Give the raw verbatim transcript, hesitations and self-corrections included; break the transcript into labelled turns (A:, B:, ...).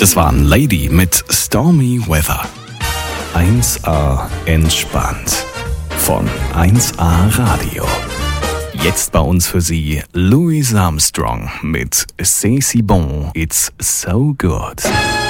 A: Das waren Lady mit Stormy Weather. eins A entspannt von eins A Radio. Jetzt bei uns für Sie Louis Armstrong mit C'est si bon, it's so good.